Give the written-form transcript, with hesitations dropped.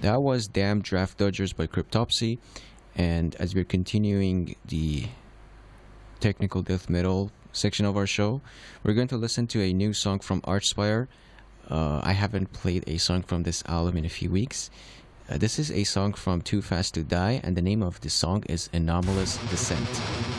That was Damn Draft Dodgers by Cryptopsy. And as we're continuing the technical death metal section of our show, we're going to listen to a new song from Archspire. I haven't played a song from this album in a few weeks. This is a song from Too Fast to Die, and the name of the song is Anomalous Descent.